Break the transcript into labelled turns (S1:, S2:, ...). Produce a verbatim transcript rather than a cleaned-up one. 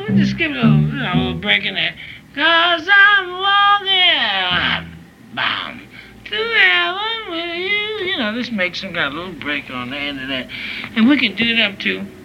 S1: we just give it a little, you know, a little break in there. Cause I'm walking, bam, to heaven with you. You know, just make some kind of little break on the end of that. And we can do it up to